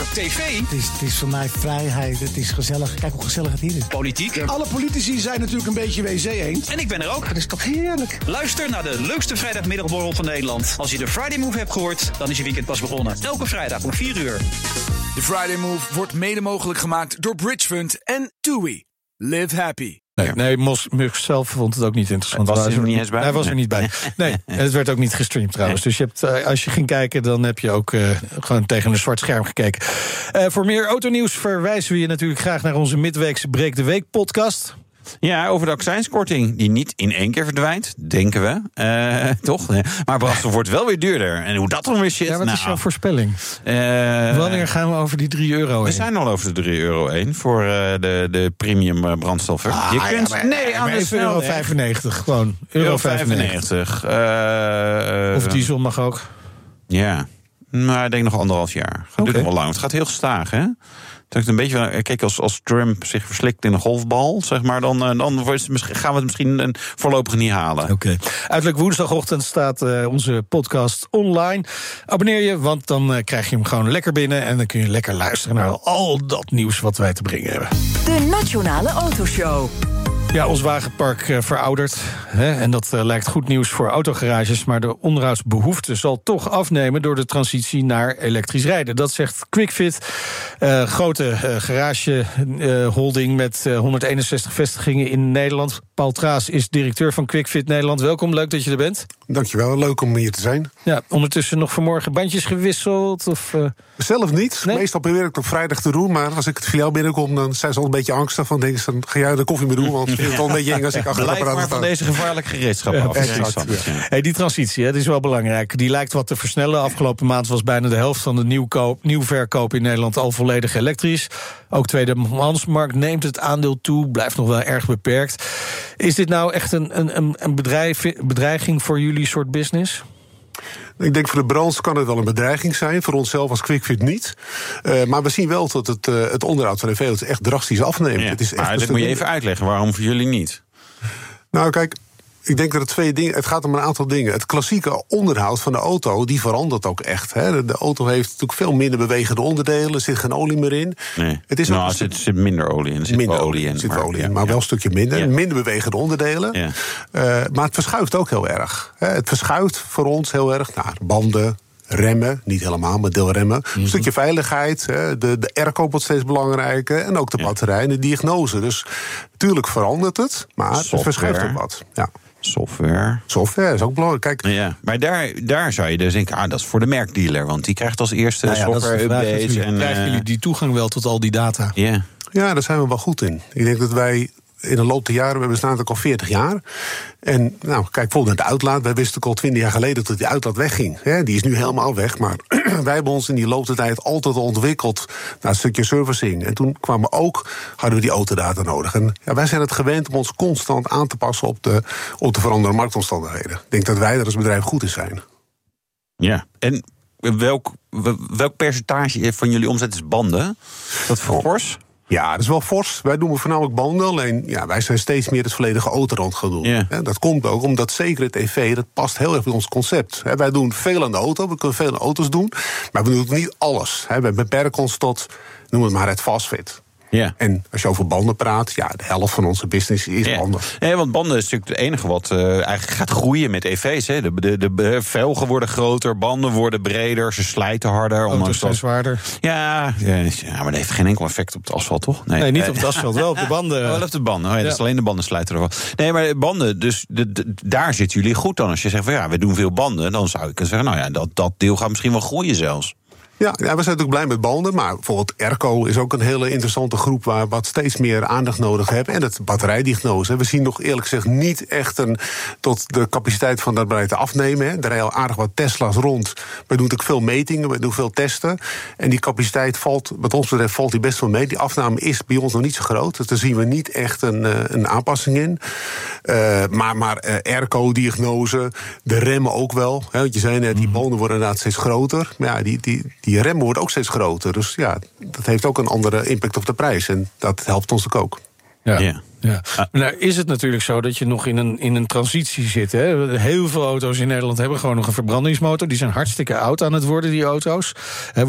tv. Het is voor mij vrijheid, het is gezellig. Kijk hoe gezellig het hier is. Politiek. Alle politici zijn natuurlijk een beetje wc-eend. En ik ben er ook. Dat is toch heerlijk? Luister naar de leukste vrijdagmiddagborrel van Nederland. Als je de Friday Move hebt gehoord, dan is je weekend pas begonnen. Elke vrijdag om 4 uur. De Friday Move wordt mede mogelijk gemaakt door Bridgefund en TUI. Live happy. Nee, Musk zelf vond het ook niet interessant. Was hij er niet eens bij? Hij was er niet bij. Nee, en het werd ook niet gestreamd trouwens. Dus je hebt, als je ging kijken, dan heb je ook gewoon tegen een zwart scherm gekeken. Voor meer autonieuws verwijzen we je natuurlijk graag naar onze midweekse Breek de Week podcast. Ja, over de accijnskorting, die niet in één keer verdwijnt, denken we. Toch? Maar brandstof wordt wel weer duurder. En hoe dat dan weer zit... Ja, wat is jouw voorspelling? Wanneer gaan we over die €3 heen? We zijn al over de €3 heen voor de premium brandstoffen. Je kunt... Nee, aan de €1,95 gewoon. €1,95. Of diesel mag ook. Ja, maar ik denk nog 1,5 jaar. Het duurt nog wel lang. Het gaat heel gestaag, hè? Het een beetje, kijk, als Trump zich verslikt in een golfbal, zeg maar, dan gaan we het misschien voorlopig niet halen. Oké. Uiterlijk woensdagochtend staat onze podcast online. Abonneer je, want dan krijg je hem gewoon lekker binnen en dan kun je lekker luisteren naar al dat nieuws wat wij te brengen hebben. De Nationale Autoshow. Ja, ons wagenpark veroudert. En dat lijkt goed nieuws voor autogarages. Maar de onderhoudsbehoefte zal toch afnemen door de transitie naar elektrisch rijden. Dat zegt QuickFit. Grote garageholding met 161 vestigingen in Nederland. Paul Traas is directeur van QuickFit Nederland. Welkom, leuk dat je er bent. Dankjewel, leuk om hier te zijn. Ja, ondertussen nog vanmorgen bandjes gewisseld? Of, Zelf niet. Nee? Meestal probeer ik het op vrijdag te doen. Maar als ik het voor jou binnenkom, dan zijn ze al een beetje angstig. Van denken ze, dan ga jij de koffie mee doen. Want ik vind het al een beetje eng als ik achter de apparaat sta. Van deze gevaarlijke gereedschappen af. Exact. Hey, die transitie, dat is wel belangrijk. Die lijkt wat te versnellen. Afgelopen maand was bijna de helft van de nieuwverkoop in Nederland al volledig elektrisch. Ook tweedehandsmarkt neemt het aandeel toe. Blijft nog wel erg beperkt. Is dit nou echt een bedreiging voor jullie soort business? Ik denk voor de branche kan het wel een bedreiging zijn. Voor onszelf als QuickFit niet. Maar we zien wel dat het onderhoud van de veeauto's echt drastisch afneemt. Ja, het is echt maar dat moet je even uitleggen. Waarom voor jullie niet? Nou, kijk, ik denk dat het gaat om een aantal dingen. Het klassieke onderhoud van de auto, die verandert ook echt. Hè. De auto heeft natuurlijk veel minder bewegende onderdelen. Er zit geen olie meer in. Nee. Het is er zit minder olie in. Er zit wel olie in. Maar wel een stukje minder. Ja. Minder bewegende onderdelen. Ja. Maar het verschuift ook heel erg. Het verschuift voor ons heel erg naar banden, remmen, niet helemaal, maar deelremmen. Een stukje veiligheid, de airco wordt steeds belangrijker. En ook de batterij en de diagnose. Dus natuurlijk verandert het, maar het verschuift ook wat. Ja. Software is ook belangrijk. Kijk, ja, maar daar zou je dus denken, dat is voor de merkdealer. Want die krijgt als eerste software-updates. Krijgen jullie die toegang wel tot al die data? Yeah. Ja, daar zijn we wel goed in. Ik denk dat wij in de loop der jaren, we bestaan ook al 40 jaar. En nou, kijk bijvoorbeeld naar de uitlaat. Wij wisten al 20 jaar geleden dat die uitlaat wegging. Die is nu helemaal weg, maar wij hebben ons in die loop der tijd altijd ontwikkeld naar een stukje servicing. En toen hadden we die autodata nodig. En ja, wij zijn het gewend om ons constant aan te passen op de veranderende marktomstandigheden. Ik denk dat wij er als bedrijf goed in zijn. Ja, en welk percentage van jullie omzet is banden? Dat fors? Ja, dat is wel fors. Wij doen voornamelijk banden. Alleen, wij zijn steeds meer het volledige autorand gaan doen. Yeah. Dat komt ook omdat zeker het EV, dat past heel erg bij ons concept. Wij doen veel aan de auto, we kunnen veel aan auto's doen. Maar we doen ook niet alles. We beperken ons tot, noem het maar, het fastfit. Ja. En als je over banden praat, de helft van onze business is banden. Nee, want banden is natuurlijk het enige wat eigenlijk gaat groeien met EV's. Hè. De velgen worden groter, banden worden breder, ze slijten harder. Auto's zijn zwaarder. Ja, maar dat heeft geen enkel effect op het asfalt, toch? Nee, niet op het asfalt, wel op de banden. Wel op de banden. Dat is alleen de banden slijten ervan. Nee, maar banden, dus daar zitten jullie goed dan. Als je zegt van we doen veel banden, dan zou ik zeggen, dat deel gaat misschien wel groeien zelfs. Ja, we zijn natuurlijk blij met banden, maar bijvoorbeeld airco is ook een hele interessante groep waar wat steeds meer aandacht nodig hebben. En het batterijdiagnose. We zien nog eerlijk gezegd niet echt tot de capaciteit van dat bedrijf te afnemen. Er rijden al aardig wat Tesla's rond. We doen natuurlijk veel metingen, we doen veel testen. En die capaciteit wat ons betreft valt die best wel mee. Die afname is bij ons nog niet zo groot. Dus daar zien we niet echt een aanpassing in. Maar airco, diagnose, de remmen ook wel. Want je zei net, die banden worden inderdaad steeds groter. Maar ja, die remmen worden ook steeds groter. Dus ja, dat heeft ook een andere impact op de prijs. En dat helpt ons ook. Ja. Maar nou is het natuurlijk zo dat je nog in een transitie zit. Hè? Heel veel auto's in Nederland hebben gewoon nog een verbrandingsmotor. Die zijn hartstikke oud aan het worden, die auto's.